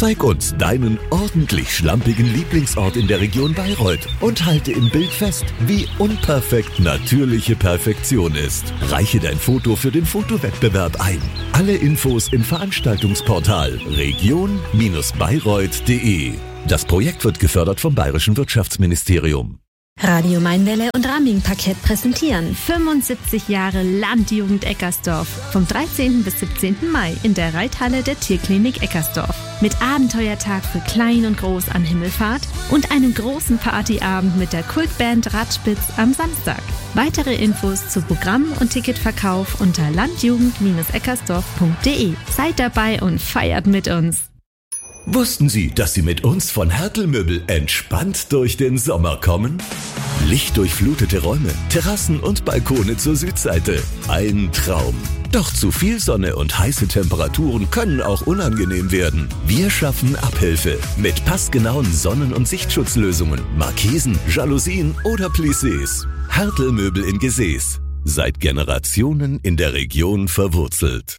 Zeig uns deinen ordentlich schlampigen Lieblingsort in der Region Bayreuth und halte im Bild fest, wie unperfekt natürliche Perfektion ist. Reiche dein Foto für den Fotowettbewerb ein. Alle Infos im Veranstaltungsportal region-bayreuth.de. Das Projekt wird gefördert vom Bayerischen Wirtschaftsministerium. Radio Mainwelle und Raming-Parkett präsentieren 75 Jahre Landjugend Eckersdorf vom 13. bis 17. Mai in der Reithalle der Tierklinik Eckersdorf. Mit Abenteuertag für Klein und Groß an Himmelfahrt und einem großen Partyabend mit der Kultband Radspitz am Samstag. Weitere Infos zu Programm und Ticketverkauf unter landjugend-eckersdorf.de. Seid dabei und feiert mit uns! Wussten Sie, dass Sie mit uns von Hertel Möbel entspannt durch den Sommer kommen? Lichtdurchflutete Räume, Terrassen und Balkone zur Südseite. Ein Traum. Doch zu viel Sonne und heiße Temperaturen können auch unangenehm werden. Wir schaffen Abhilfe mit passgenauen Sonnen- und Sichtschutzlösungen, Markisen, Jalousien oder Plissés. Hertel Möbel in Gesäß. Seit Generationen in der Region verwurzelt.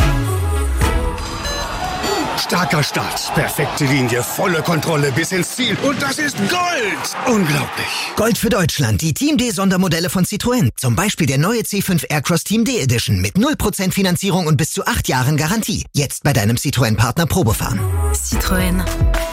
Starker Start, perfekte Linie, volle Kontrolle bis ins Ziel. Und das ist Gold! Unglaublich. Gold für Deutschland, die Team D-Sondermodelle von Citroën. Zum Beispiel der neue C5 Aircross Team D Edition mit 0% Finanzierung und bis zu 8 Jahren Garantie. Jetzt bei deinem Citroën-Partner Probefahren. Citroën.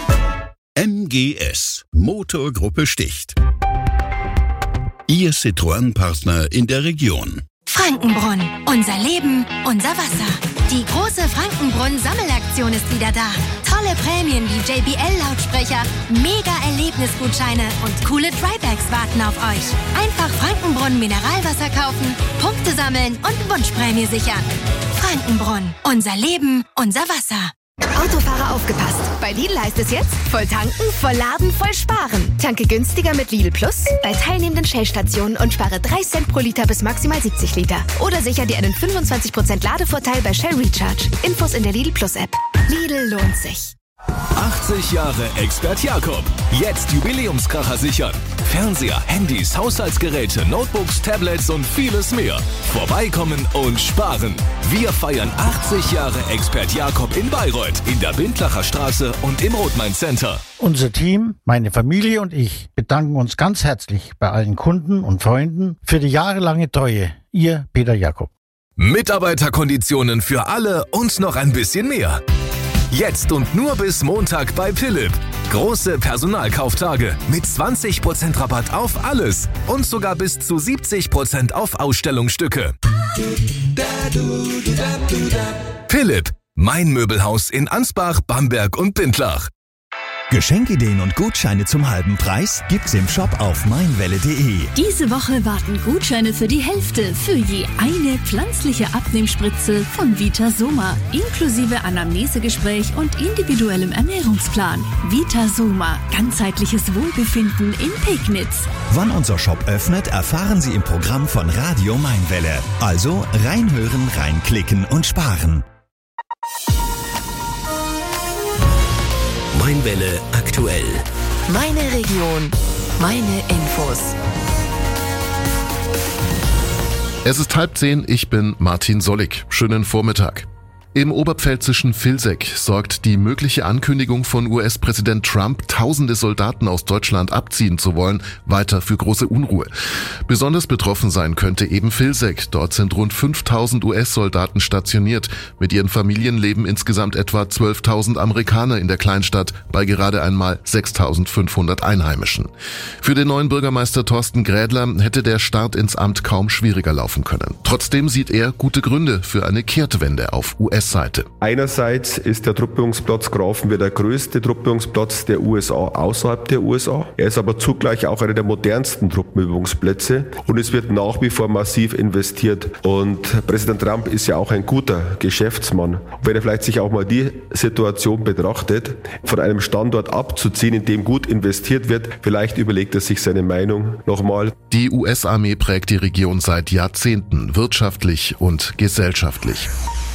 MGS, Motorgruppe Sticht. Ihr Citroën-Partner in der Region. Frankenbrunn. Unser Leben, unser Wasser. Die große Frankenbrunn-Sammelaktion ist wieder da. Tolle Prämien wie JBL-Lautsprecher, Mega-Erlebnisgutscheine und coole Drybags warten auf euch. Einfach Frankenbrunn Mineralwasser kaufen, Punkte sammeln und Wunschprämie sichern. Frankenbrunn. Unser Leben, unser Wasser. Autofahrer aufgepasst. Bei Lidl heißt es jetzt, voll tanken, voll laden, voll sparen. Tanke günstiger mit Lidl Plus bei teilnehmenden Shell-Stationen und spare 3 Cent pro Liter bis maximal 70 Liter. Oder sicher dir einen 25% Ladevorteil bei Shell Recharge. Infos in der Lidl Plus App. Lidl lohnt sich. 80 Jahre Expert Jakob. Jetzt Jubiläumskracher sichern. Fernseher, Handys, Haushaltsgeräte, Notebooks, Tablets und vieles mehr. Vorbeikommen und sparen. Wir feiern 80 Jahre Expert Jakob in Bayreuth, in der Bindlacher Straße und im Rothmain Center. Unser Team, meine Familie und ich bedanken uns ganz herzlich bei allen Kunden und Freunden für die jahrelange Treue. Ihr Peter Jakob. Mitarbeiterkonditionen für alle und noch ein bisschen mehr. Jetzt und nur bis Montag bei Philipp. Große Personalkauftage mit 20% Rabatt auf alles und sogar bis zu 70% auf Ausstellungsstücke. Philipp, mein Möbelhaus in Ansbach, Bamberg und Bindlach. Geschenkideen und Gutscheine zum halben Preis gibt's im Shop auf meinwelle.de. Diese Woche warten Gutscheine für die Hälfte für je eine pflanzliche Abnehmspritze von Vitasoma, inklusive Anamnesegespräch und individuellem Ernährungsplan. Vitasoma, ganzheitliches Wohlbefinden in Pegnitz. Wann unser Shop öffnet, erfahren Sie im Programm von Radio Mainwelle. Also reinhören, reinklicken und sparen. Mainwelle aktuell. Meine Region, meine Infos. Es ist 9:30, ich bin Martin Sollig. Schönen Vormittag. Im oberpfälzischen Vilseck sorgt die mögliche Ankündigung von US-Präsident Trump, tausende Soldaten aus Deutschland abziehen zu wollen, weiter für große Unruhe. Besonders betroffen sein könnte eben Vilseck. Dort sind rund 5.000 US-Soldaten stationiert. Mit ihren Familien leben insgesamt etwa 12.000 Amerikaner in der Kleinstadt bei gerade einmal 6.500 Einheimischen. Für den neuen Bürgermeister Thorsten Grädler hätte der Start ins Amt kaum schwieriger laufen können. Trotzdem sieht er gute Gründe für eine Kehrtwende auf US-Seite. Einerseits ist der Truppübungsplatz Grafenwehr der größte Truppübungsplatz der USA außerhalb der USA. Er ist aber zugleich auch einer der modernsten Truppenübungsplätze und es wird nach wie vor massiv investiert. Und Präsident Trump ist ja auch ein guter Geschäftsmann. Wenn er vielleicht sich auch mal die Situation betrachtet, von einem Standort abzuziehen, in dem gut investiert wird, vielleicht überlegt er sich seine Meinung nochmal. Die US-Armee prägt die Region seit Jahrzehnten, wirtschaftlich und gesellschaftlich.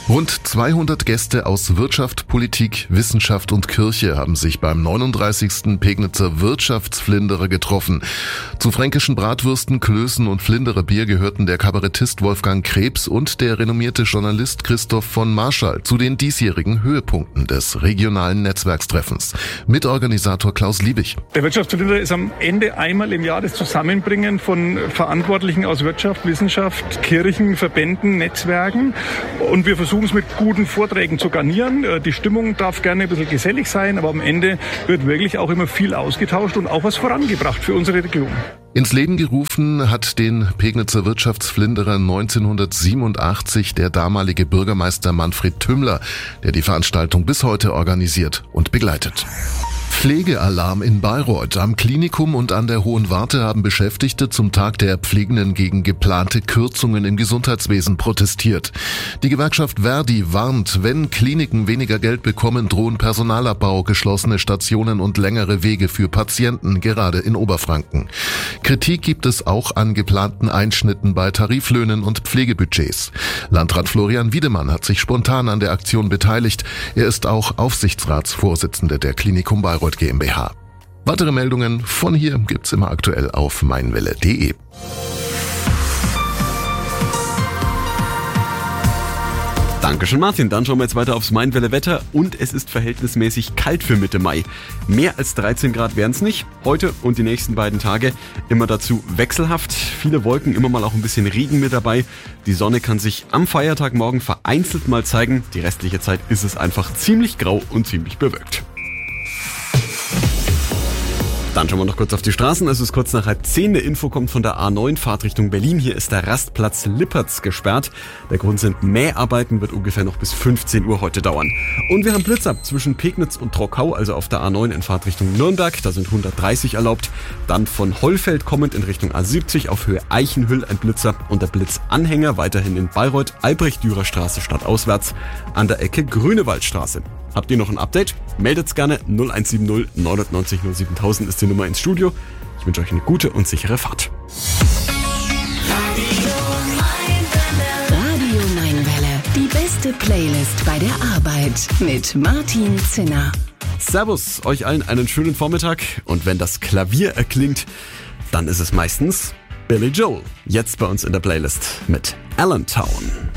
Rund 200 Gäste aus Wirtschaft, Politik, Wissenschaft und Kirche haben sich beim 39. Pegnitzer Wirtschaftsflinderer getroffen. Zu fränkischen Bratwürsten, Klößen und Flinderer Bier gehörten der Kabarettist Wolfgang Krebs und der renommierte Journalist Christoph von Marschall zu den diesjährigen Höhepunkten des regionalen Netzwerkstreffens. Mitorganisator Klaus Liebig. Der Wirtschaftsflinderer ist am Ende einmal im Jahr das Zusammenbringen von Verantwortlichen aus Wirtschaft, Wissenschaft, Kirchen, Verbänden, Netzwerken. Und wir versuchen es mit guten Vorträgen zu garnieren. Die Stimmung darf gerne ein bisschen gesellig sein, aber am Ende wird wirklich auch immer viel ausgetauscht und auch was vorangebracht für unsere Region. Ins Leben gerufen hat den Pegnitzer Wirtschaftsflinderer 1987 der damalige Bürgermeister Manfred Tümmler, der die Veranstaltung bis heute organisiert und begleitet. Pflegealarm in Bayreuth. Am Klinikum und an der Hohen Warte haben Beschäftigte zum Tag der Pflegenden gegen geplante Kürzungen im Gesundheitswesen protestiert. Die Gewerkschaft Verdi warnt, wenn Kliniken weniger Geld bekommen, drohen Personalabbau, geschlossene Stationen und längere Wege für Patienten, gerade in Oberfranken. Kritik gibt es auch an geplanten Einschnitten bei Tariflöhnen und Pflegebudgets. Landrat Florian Wiedemann hat sich spontan an der Aktion beteiligt. Er ist auch Aufsichtsratsvorsitzender der Klinikum Bayreuth GmbH. Weitere Meldungen von hier gibt's immer aktuell auf meinwelle.de. Dankeschön, Martin. Dann schauen wir jetzt weiter aufs Meinwelle-Wetter und es ist verhältnismäßig kalt für Mitte Mai. Mehr als 13 Grad wären es nicht. Heute und die nächsten beiden Tage immer dazu wechselhaft. Viele Wolken, immer mal auch ein bisschen Regen mit dabei. Die Sonne kann sich am Feiertagmorgen vereinzelt mal zeigen. Die restliche Zeit ist es einfach ziemlich grau und ziemlich bewölkt. Dann schauen wir noch kurz auf die Straßen. Es ist kurz nach 9:30. Eine Info kommt von der A9, Fahrt Richtung Berlin. Hier ist der Rastplatz Lippertz gesperrt. Der Grund sind Mäharbeiten, wird ungefähr noch bis 15 Uhr heute dauern. Und wir haben Blitzab zwischen Pegnitz und Trockau, also auf der A9 in Fahrt Richtung Nürnberg. Da sind 130 erlaubt. Dann von Hollfeld kommend in Richtung A70 auf Höhe Eichenhüll ein Blitzer und der Blitzanhänger weiterhin in Bayreuth, Albrecht-Dürer-Straße stadtauswärts an der Ecke Grünewaldstraße. Habt ihr noch ein Update? Meldet's gerne. 0170 99 07000 ist die Nummer ins Studio. Ich wünsche euch eine gute und sichere Fahrt. Radio Mainwelle. Die beste Playlist bei der Arbeit mit Martin Zinner. Servus, euch allen einen schönen Vormittag. Und wenn das Klavier erklingt, dann ist es meistens Billy Joel. Jetzt bei uns in der Playlist mit Allentown.